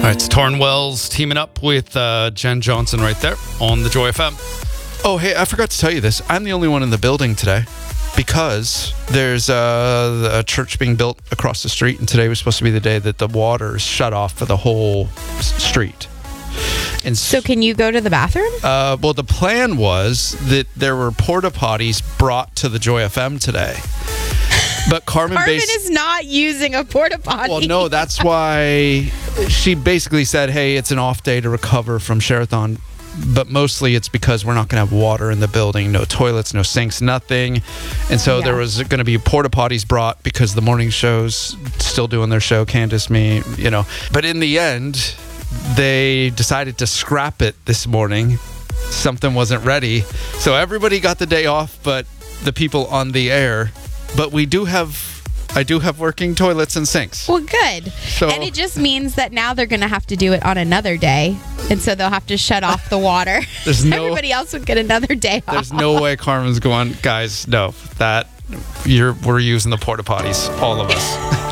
right, it's Torrin Wells teaming up with Jen Johnson right there on the Joy FM. Oh, hey, I forgot to tell you this. I'm the only one in the building today because there's a church being built across the street, and today was supposed to be the day that the water is shut off for the whole street. And So can you go to the bathroom? well, the plan was that there were porta potties brought to the Joy FM today. But Carmen is not using a porta potty. Well, no, that's why she basically said, hey, it's an off day to recover from Sherathon. But mostly it's because we're not going to have water in the building, no toilets, no sinks, nothing. And so there was going to be porta potties brought because the morning show's still doing their show, Candace, me, you know. But in the end, they decided to scrap it this morning. Something wasn't ready. So everybody got the day off, but the people on the air. But I do have working toilets and sinks. Well, good. So, and it just means that now they're going to have to do it on another day. And so they'll have to shut off the water. Everybody else would get another day off. There's no way Carmen's going, guys, no, we're using the porta potties, all of us.